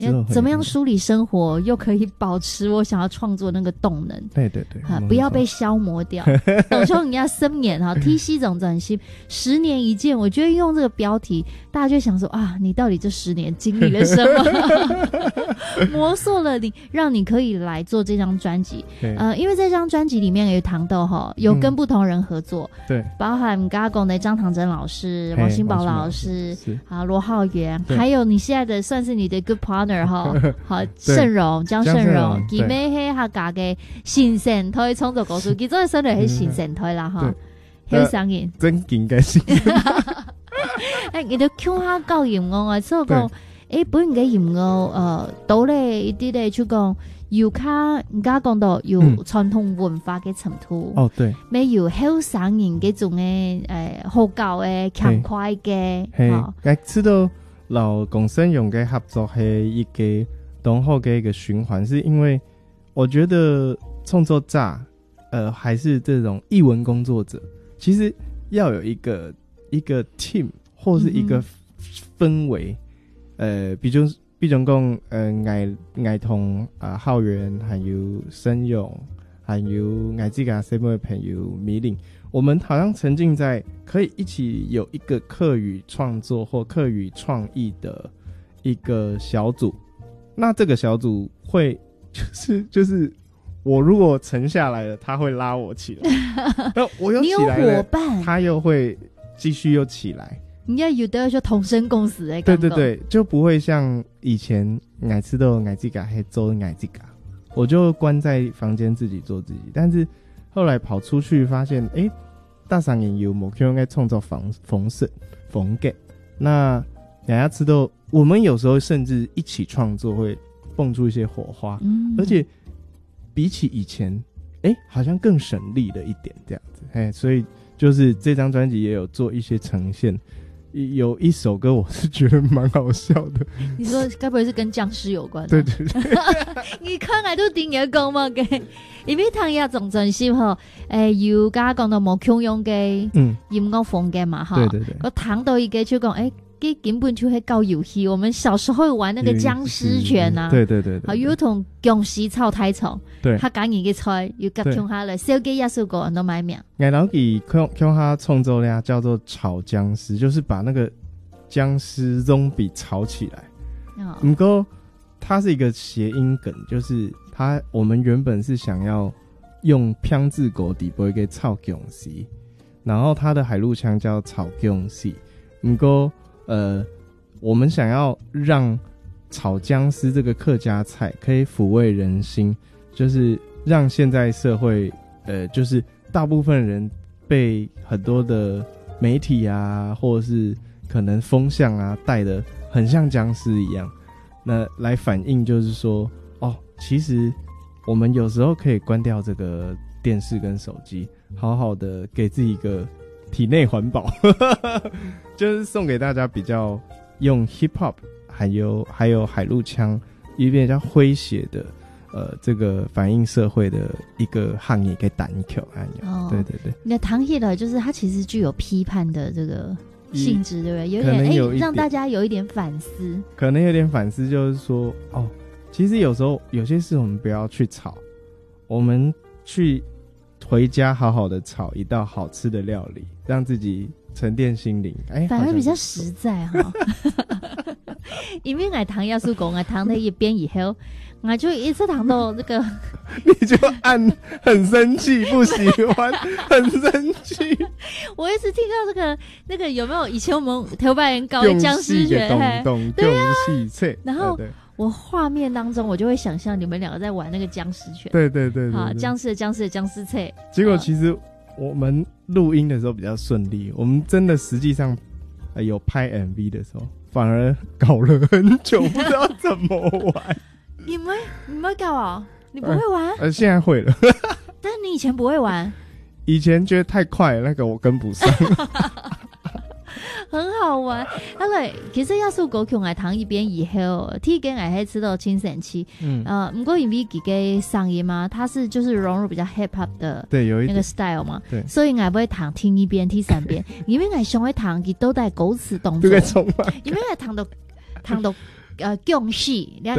怎么样梳理生活，又可以保持我想要创作那个动能。 对对对， 不要被消磨掉。董兄人家10年哈，T 总转型10年一见，我觉得用这个标题，大家就想说啊，你到底这10年经历了什么？磨塑了你，让你可以来做这张专辑。因为这张专辑里面有糖豆哈，有跟不同人合作， 对， 包含刚刚讲的张唐真老师、王新宝老师啊、罗浩源，还有你现在的算是你的 good partner 哈，好盛荣、江盛荣，佢咩喺客家嘅新生推创作歌手，佢真系生嚟係新生推啦哈，好上癮， 真勁嘅新生。 你都講下教音樂啊，所以講本嘅音樂到咧一啲咧就講。有卡，而家講到有傳統文化嘅沉吐， 對， 咩有好生人嗰種嘅好教嘅強快嘅， 係，知道老公生用嘅合作係一個同好嘅一個循環，是因為我覺得創作者，還是這種藝文工作者，其實要有一個 team 或是一個氛圍，比如講藝同浩源，還有申勇，還有我自己身邊的朋友米令，我們好像沉浸在可以一起有一個客語創作或客語創意的一個小組。那這個小組會就是我如果沉下來了，他會拉我起來，那我又起來了， 你有夥伴， 他又會繼續又起來。 人家有的就同生共死的感覺， 對對對，就不會像以前愛吃豆愛自己還做愛自己，我就關在房間自己做自己。但是後來跑出去發現，大商人有目標應該創造縫給。那愛吃豆，我們有時候甚至一起創作會蹦出一些火花，而且比起以前，好像更省力了一點這樣子。所以就是這張專輯也有做一些呈現。有一首歌我是覺得蠻好笑的， 你說該不會是跟僵屍有關？ 對對對， 你看來都點嘢講嘛嘅，因為唐亞總真是嗬，要加講到冇強用嘅音樂風嘅嘛哈， 對對對， 我談到一個就講佢根本就係搞遊戲，我們小時候玩那個僵屍拳啊， 對對對對， 有同僵屍草太蟲， 對， 他揀嘢嘅菜要夾強下來，小雞一首歌人都買命。 我老記強下創作咧叫做炒僵屍，就是把那個僵屍 zombie 炒起來。不過它是一個諧音梗，就是我們原本是想要用평字狗底部一個炒僵屍，然後它的海陸腔叫炒僵屍。不過我們想要讓炒僵屍這個客家菜可以撫慰人心，就是讓現在社會就是大部分人被很多的媒體啊或者是可能風向啊帶得很像僵屍一樣，那來反映就是說其實我們有時候可以關掉這個電視跟手機，好好的給自己一個體內環保就是送給大家比較用 hip hop 還有海陸腔一比較詼諧的這個反映社會的一個行業給單口對對對， 那唐 hit 就是它其實具有批判的這個性質，對不對？有點讓大家有一點反思， 可能有點反思，就是說其實有時候有些事我們不要去炒，我們去回家好好的炒一道好吃的料理，讓自己沉澱心靈， 反而比較實在哈。因為我糖要是講我糖的一邊以後，我就一直糖到這個， 你就很生氣，不喜歡，很生氣。 我一直聽到這個那個有沒有以前我們頭擺人搞的僵屍拳，對啊，然後我畫面當中我就會想象你們兩個在玩那個僵屍拳， 對對對， 好，僵屍菜。 結果其實我們錄音的時候比較順利，我們真的實際上有拍 MV 的時候，反而搞了很久，不知道怎麼玩。 你沒搞啊？你不會玩？ 現在會了。 但你以前不會玩？ 以前覺得太快了，那個我跟不上。 很好玩。其實一首歌曲我彈一遍以後，聽嘅我係知道輕神氣。不過因為自己聲音嘛，它是就是融入比較 hip hop 的那個 style 嘛， 對， 所以我不會彈聽一遍、聽3遍，因為我想會彈佢都帶歌詞動作，因為我彈到共戏，两